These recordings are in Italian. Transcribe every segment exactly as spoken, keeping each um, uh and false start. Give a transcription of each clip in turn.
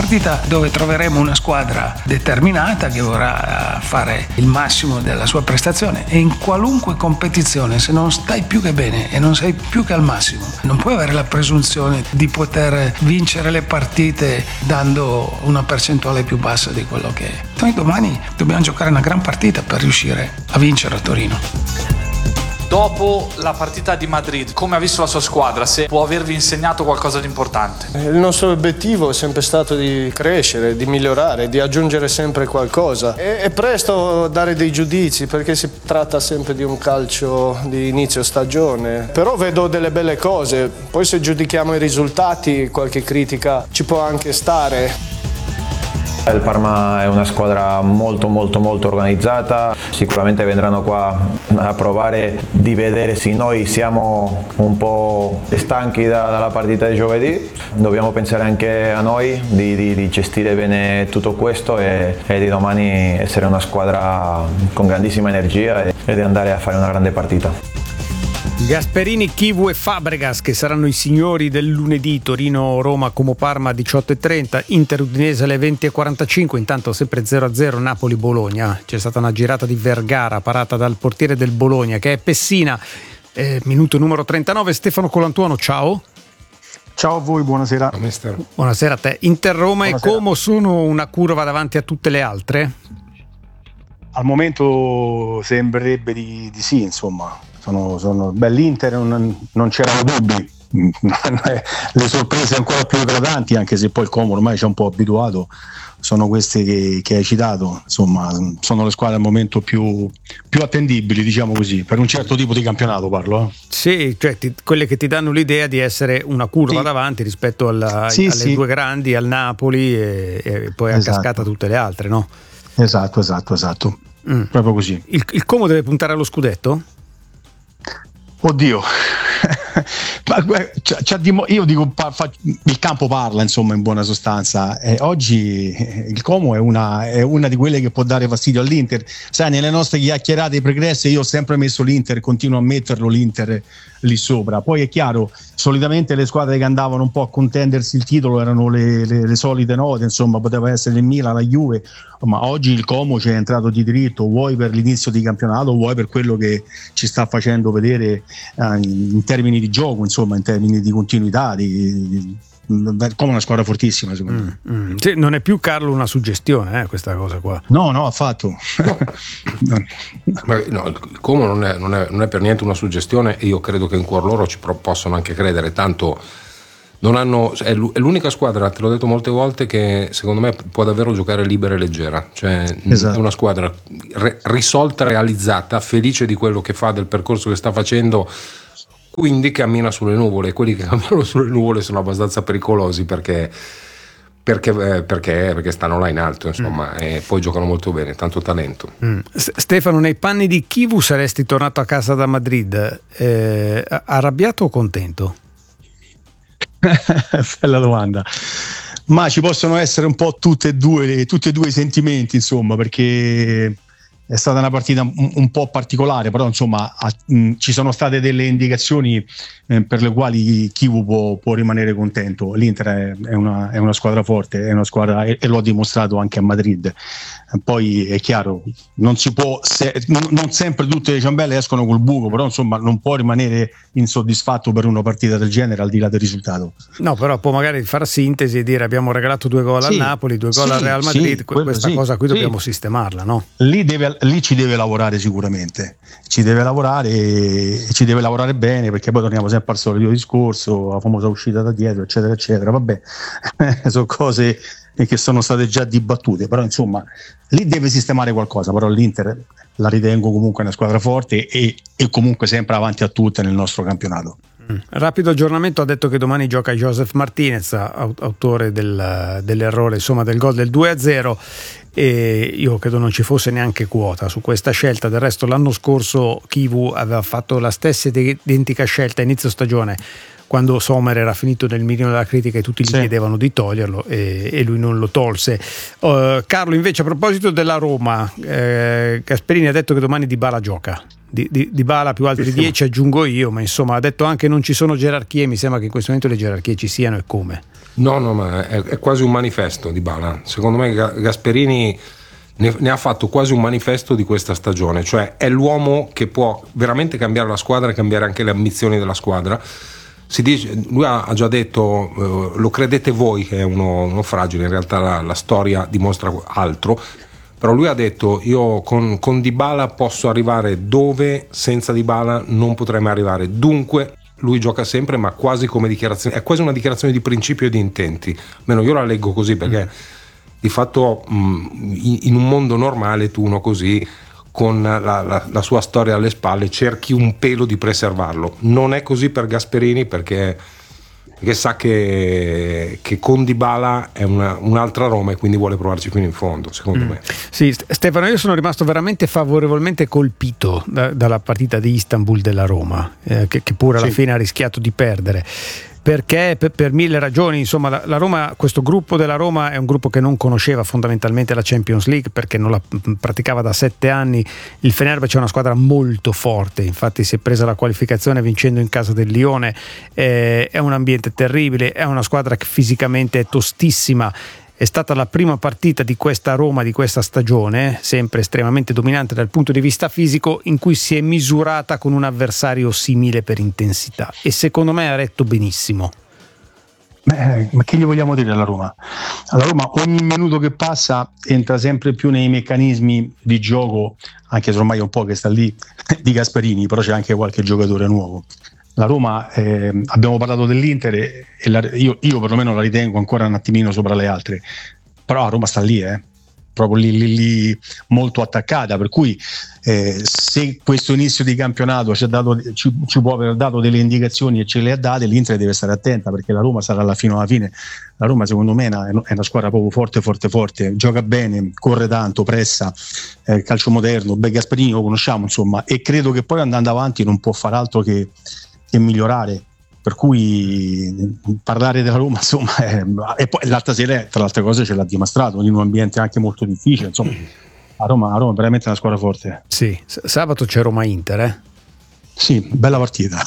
partita dove troveremo una squadra determinata che vorrà fare il massimo della sua prestazione, e in qualunque competizione, se non stai più che bene e non sei più che al massimo, non puoi avere la presunzione di poter vincere le partite dando una percentuale più bassa di quello che è. Noi domani dobbiamo giocare una gran partita per riuscire a vincere a Torino. Dopo la partita di Madrid, come ha visto la sua squadra? Se può avervi insegnato qualcosa di importante? Il nostro obiettivo è sempre stato di crescere, di migliorare, di aggiungere sempre qualcosa. È, è presto dare dei giudizi perché si tratta sempre di un calcio di inizio stagione. Però vedo delle belle cose, poi se giudichiamo i risultati qualche critica ci può anche stare. Il Parma è una squadra molto molto molto organizzata, sicuramente vendranno qua a provare di vedere se noi siamo un po' stanchi da, dalla partita di giovedì. Dobbiamo pensare anche a noi di, di, di gestire bene tutto questo e, e di domani essere una squadra con grandissima energia e, e di andare a fare una grande partita. Gasperini, Chivu e Fabregas che saranno i signori del lunedì. Torino-Roma, Como Parma diciotto e trenta, Inter-Udinese alle venti e quarantacinque. Intanto sempre zero a zero Napoli-Bologna. C'è stata una girata di Vergara parata dal portiere del Bologna che è Pessina, eh, minuto numero trentanove. Stefano Colantuono, ciao. Ciao a voi, buonasera. Buonasera a te. Inter-Roma e Como sono una curva davanti a tutte le altre? Al momento sembrerebbe di, di sì, insomma. Sono, sono beh, l'Inter non, non c'erano dubbi, le sorprese ancora più eclatanti, anche se poi il Como ormai ci è un po' abituato, sono queste che, che hai citato, insomma sono le squadre al momento più, più attendibili, diciamo così, per un certo tipo di campionato parlo. Eh. Sì, cioè ti, quelle che ti danno l'idea di essere una curva sì. davanti rispetto alla, sì, alle sì. due grandi, al Napoli e, e poi a esatto. cascata tutte le altre, no? Esatto, esatto, esatto, mm. proprio così. Il, il Como deve puntare allo scudetto? Oddio, io dico il campo parla, insomma, in buona sostanza. Eh, oggi il Como è una, è una di quelle che può dare fastidio all'Inter. Sai, nelle nostre chiacchierate pregresse io ho sempre messo l'Inter, continuo a metterlo l'Inter lì sopra. Poi è chiaro, solitamente le squadre che andavano un po' a contendersi il titolo erano le, le, le solite note, insomma poteva essere il Milan, la Juve, ma oggi il Como ci è entrato di diritto, vuoi per l'inizio di campionato, vuoi per quello che ci sta facendo vedere eh, in termini di gioco, insomma in termini di continuità, di, di, come una squadra fortissima secondo mm, me. Mm. Sì, non è più, Carlo, una suggestione eh, questa cosa qua. No, no, affatto. No. Ma, no, il Como non è, non, è, non è per niente una suggestione, e io credo che in cuor loro ci possono anche credere, tanto non hanno, è l'unica squadra, te l'ho detto molte volte, che secondo me può davvero giocare libera e leggera, cioè esatto. È una squadra re, risolta, realizzata, felice di quello che fa, del percorso che sta facendo, quindi cammina sulle nuvole. Quelli che camminano sulle nuvole sono abbastanza pericolosi perché perché, eh, perché, perché stanno là in alto, insomma, mm. e poi giocano molto bene, tanto talento. Mm. Stefano, nei panni di Chivu saresti tornato a casa da Madrid, eh, arrabbiato o contento? Bella domanda. Ma ci possono essere un po' tutte e due, tutti e due i sentimenti, insomma, perché è stata una partita un, un po' particolare, però insomma a, mh, ci sono state delle indicazioni eh, per le quali Chivu può, può rimanere contento. L'Inter è, è, una, è una squadra forte, è una squadra, e, e lo ha dimostrato anche a Madrid. Poi è chiaro, non si può, se, non, non sempre tutte le ciambelle escono col buco, però insomma non può rimanere insoddisfatto per una partita del genere al di là del risultato. No, però può magari fare sintesi e dire abbiamo regalato due gol sì, al Napoli, due gol sì, al Real Madrid, sì, questa sì, cosa qui sì. Dobbiamo sistemarla, no? Lì, deve, lì ci deve lavorare sicuramente, ci deve lavorare e ci deve lavorare bene, perché poi torniamo sempre al solito discorso, la famosa uscita da dietro, eccetera, eccetera. Vabbè, sono cose che sono state già dibattute, però insomma lì deve sistemare qualcosa. Però l'Inter la ritengo comunque una squadra forte e, e comunque sempre avanti a tutte nel nostro campionato. Mm. Rapido aggiornamento, ha detto che domani gioca Joseph Martinez, autore del, dell'errore, insomma del gol del due a zero, e io credo non ci fosse neanche quota su questa scelta. Del resto l'anno scorso Chivu aveva fatto la stessa identica scelta a inizio stagione, quando Sommer era finito nel mirino della critica e tutti gli sì. chiedevano di toglierlo e, e lui non lo tolse. Uh, Carlo, invece, a proposito della Roma, eh, Gasperini ha detto che domani Dybala gioca. di, di, Dybala più altri dieci aggiungo io, ma insomma ha detto anche non ci sono gerarchie, mi sembra che in questo momento le gerarchie ci siano, e come? No, no, ma è, è quasi un manifesto Dybala. Secondo me Gasperini ne, ne ha fatto quasi un manifesto di questa stagione, cioè è l'uomo che può veramente cambiare la squadra e cambiare anche le ambizioni della squadra. Si dice, lui ha, ha già detto, eh, lo credete voi che è uno, uno fragile, in realtà la, la storia dimostra altro, però lui ha detto io con, con Dybala posso arrivare dove senza Dybala non potrei mai arrivare, dunque lui gioca sempre, ma quasi come dichiarazione, è quasi una dichiarazione di principio e di intenti, almeno io la leggo così, perché di fatto mh, in, in un mondo normale tu uno così con la, la, la sua storia alle spalle cerchi un pelo di preservarlo. Non è così per Gasperini, perché, perché sa che, che con Dybala è una, un'altra Roma e quindi vuole provarci fino in fondo, secondo mm. me. Sì, Stefano, io sono rimasto veramente favorevolmente colpito da, dalla partita di Istanbul della Roma, eh, che, che pure alla sì. fine ha rischiato di perdere. Perché per, per mille ragioni, insomma, la, la Roma, questo gruppo della Roma è un gruppo che non conosceva fondamentalmente la Champions League, perché non la praticava da sette anni. Il Fenerbahce è una squadra molto forte, infatti si è presa la qualificazione vincendo in casa del Lione, eh, è un ambiente terribile, è una squadra che fisicamente è tostissima. È stata la prima partita di questa Roma, di questa stagione, sempre estremamente dominante dal punto di vista fisico, in cui si è misurata con un avversario simile per intensità, e secondo me ha retto benissimo. Beh, ma che gli vogliamo dire alla Roma? Alla Roma ogni minuto che passa entra sempre più nei meccanismi di gioco, anche se ormai è un po' che sta lì, di Gasperini, però c'è anche qualche giocatore nuovo. La Roma, eh, abbiamo parlato dell'Inter e la, io, io perlomeno la ritengo ancora un attimino sopra le altre, però la Roma sta lì, eh, proprio lì, lì, lì molto attaccata, per cui eh, se questo inizio di campionato ci, ha dato, ci, ci può aver dato delle indicazioni e ce le ha date, l'Inter deve stare attenta, perché la Roma sarà alla fine alla fine. La Roma secondo me è una, è una squadra proprio forte forte forte, gioca bene, corre tanto, pressa, eh, calcio moderno, beh, Gasperini lo conosciamo insomma, e credo che poi andando avanti non può far altro che che migliorare, per cui parlare della Roma insomma è, e poi l'altra sera tra le altre cose ce l'ha dimostrato in un ambiente anche molto difficile, insomma a Roma, a Roma è veramente una squadra forte. Sì, sabato c'è Roma-Inter, eh? Sì, bella partita.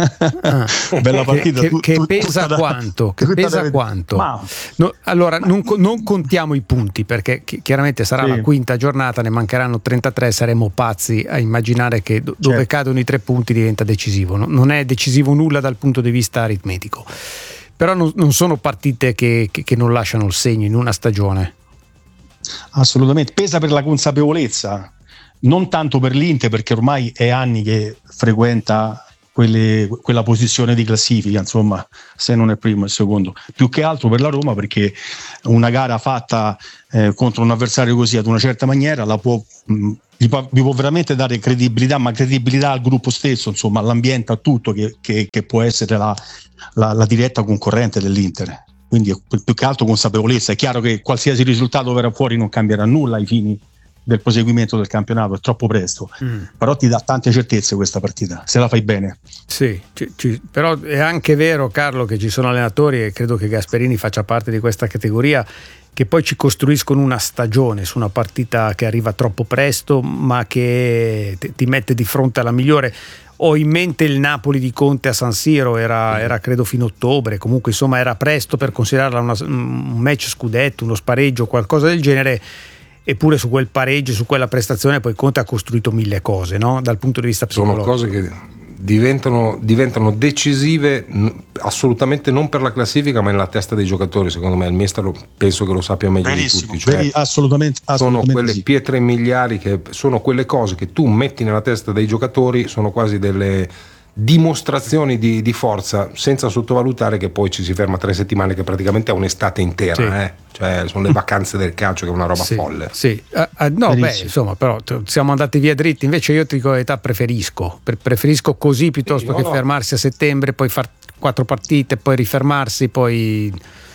Ah, bella partita. Che, tu, che tu, pesa da, quanto? Che pesa da quanto? Ma, no, allora, ma, non, non contiamo i punti, perché chiaramente sarà sì. la quinta giornata, ne mancheranno trentatré, saremo pazzi a immaginare che do, dove certo. cadono i tre punti diventa decisivo. No, non è decisivo nulla dal punto di vista aritmetico. Però non, non sono partite che, che, che non lasciano il segno in una stagione. Assolutamente. Pesa per la consapevolezza. Non tanto per l'Inter, perché ormai è anni che frequenta quelle, quella posizione di classifica, insomma, se non è primo e secondo, più che altro per la Roma, perché una gara fatta eh, contro un avversario così ad una certa maniera la può, mh, gli, può, gli può veramente dare credibilità, ma credibilità al gruppo stesso, insomma, all'ambiente, a tutto, che, che, che può essere la, la, la diretta concorrente dell'Inter. Quindi più che altro consapevolezza. È chiaro che qualsiasi risultato verrà fuori non cambierà nulla ai fini del proseguimento del campionato, è troppo presto, mm. però ti dà tante certezze questa partita, se la fai bene. Sì, ci, ci, però è anche vero, Carlo, che ci sono allenatori, e credo che Gasperini faccia parte di questa categoria, che poi ci costruiscono una stagione su una partita che arriva troppo presto, ma che ti, ti mette di fronte alla migliore. Ho in mente il Napoli di Conte a San Siro, era, era credo fino a ottobre, comunque insomma era presto per considerarla una, un match scudetto, uno spareggio, qualcosa del genere. Eppure su quel pareggio, su quella prestazione poi Conte ha costruito mille cose, no? Dal punto di vista psicologico. Sono cose che diventano, diventano decisive assolutamente non per la classifica, ma nella testa dei giocatori. Secondo me il mister penso che lo sappia meglio Benissimo, di tutti, cioè, assolutamente, assolutamente sono quelle sì. pietre miliari, che sono quelle cose che tu metti nella testa dei giocatori, sono quasi delle dimostrazioni di, di forza, senza sottovalutare che poi ci si ferma tre settimane, che praticamente è un'estate intera, sì. eh? Cioè sono le vacanze del calcio, che è una roba sì, folle. Sì. Uh, uh, no, beh, insomma, però siamo andati via dritti. Invece io ti dico la verità, preferisco Pre- preferisco così piuttosto sì, che no, fermarsi a settembre, poi far quattro partite, poi rifermarsi, poi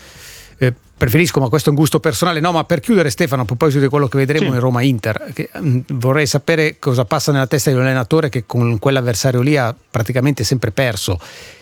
eh, preferisco, ma questo è un gusto personale. No, ma per chiudere, Stefano, a proposito di quello che vedremo sì. in Roma-Inter, che, mh, vorrei sapere cosa passa nella testa di un allenatore che con quell'avversario lì ha praticamente sempre perso,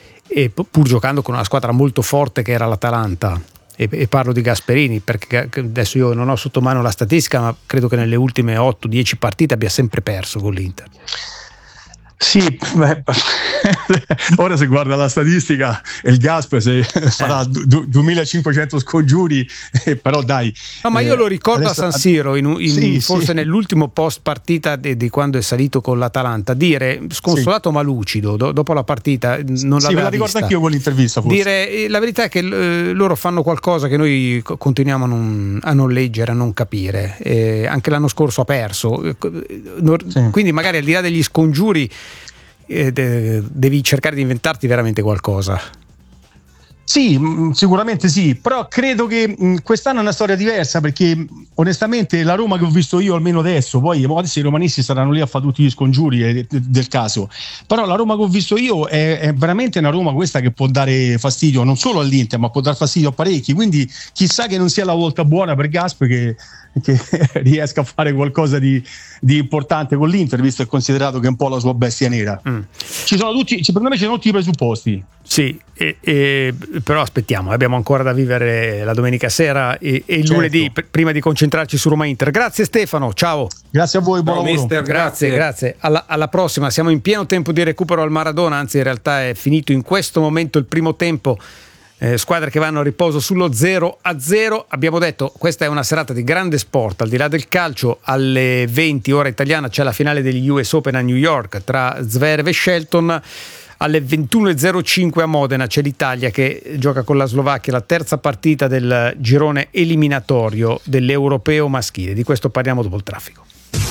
e pur giocando con una squadra molto forte che era l'Atalanta. E, e parlo di Gasperini, perché adesso io non ho sotto mano la statistica, ma credo che nelle ultime otto dieci partite abbia sempre perso con l'Inter. Sì, beh, ora se guarda la statistica il Gasp se farà eh. du- duemilacinquecento scongiuri, eh, però dai. No, ma io eh, lo ricordo adesso, a San Siro, in, in, sì, forse sì. nell'ultimo post partita di, di quando è salito con l'Atalanta, dire sconsolato sì. ma lucido do, dopo la partita, non sì, l'aveva me la ricordo vista. Anch'io quell'intervista forse. Dire eh, la verità è che eh, loro fanno qualcosa che noi co- continuiamo a non, a non leggere, a non capire. Eh, anche l'anno scorso ha perso, eh, non, sì. Quindi magari al di là degli scongiuri eh, de- devi cercare di inventarti veramente qualcosa. Sì, sicuramente sì, però credo che quest'anno è una storia diversa, perché onestamente la Roma che ho visto io almeno adesso, poi adesso i romanisti saranno lì a fare tutti gli scongiuri del caso, però la Roma che ho visto io è, è veramente una Roma questa che può dare fastidio non solo all'Inter, ma può dar fastidio a parecchi, quindi chissà che non sia la volta buona per Gasp che, che riesca a fare qualcosa di, di importante con l'Inter, visto e considerato che è un po' la sua bestia nera. Mm. Ci sono tutti, secondo me ci sono tutti i presupposti. Sì, e, e, però aspettiamo, abbiamo ancora da vivere la domenica sera e, e il certo. lunedì pr- prima di concentrarci su Roma Inter. Grazie Stefano, ciao. Grazie a voi, buon lavoro. Mister, grazie, grazie. Alla, alla prossima, siamo in pieno tempo di recupero al Maradona, anzi in realtà è finito in questo momento il primo tempo. Eh, squadre che vanno a riposo sullo zero a zero. Abbiamo detto questa è una serata di grande sport, al di là del calcio. Alle venti ora italiana c'è la finale degli U S Open a New York tra Zverev e Shelton. Alle ventuno e zero cinque a Modena c'è l'Italia che gioca con la Slovacchia la terza partita del girone eliminatorio dell'Europeo maschile. Di questo parliamo dopo il traffico.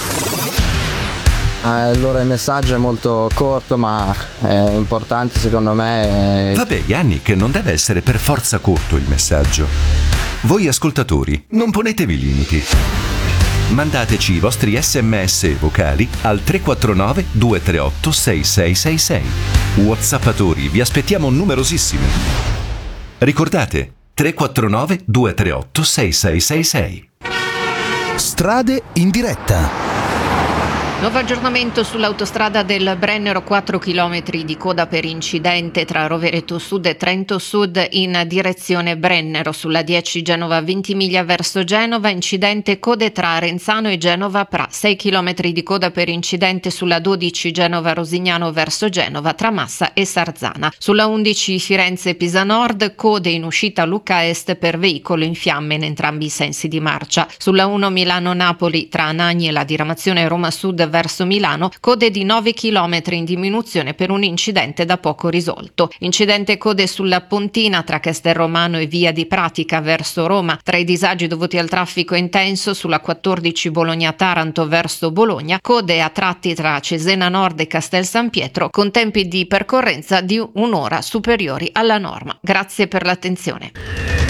Allora il messaggio è molto corto ma è importante secondo me. Vabbè Yannick, non deve essere per forza corto il messaggio. Voi ascoltatori non ponetevi limiti. Mandateci i vostri sms vocali al tre quattro nove due tre otto sei sei sei sei. WhatsAppatori, vi aspettiamo numerosissimi. Ricordate tre quattro nove due tre otto sei sei sei sei. Strade in diretta. Nuovo aggiornamento sull'autostrada del Brennero, quattro chilometri di coda per incidente tra Rovereto Sud e Trento Sud in direzione Brennero. Sulla dieci Genova Ventimiglia verso Genova, incidente code tra Renzano e Genova Pra. sei chilometri di coda per incidente sulla dodici Genova Rosignano verso Genova tra Massa e Sarzana. Sulla undici Firenze Pisa Nord, code in uscita Lucca Est per veicolo in fiamme in entrambi i sensi di marcia. Sulla uno Milano Napoli tra Anagni e la diramazione Roma Sud verso Milano, code di nove chilometri in diminuzione per un incidente da poco risolto. Incidente code sulla Pontina tra Castelromano e Via di Pratica verso Roma. Tra i disagi dovuti al traffico intenso sulla quattordici Bologna-Taranto verso Bologna, code a tratti tra Cesena Nord e Castel San Pietro con tempi di percorrenza di un'ora superiori alla norma. Grazie per l'attenzione.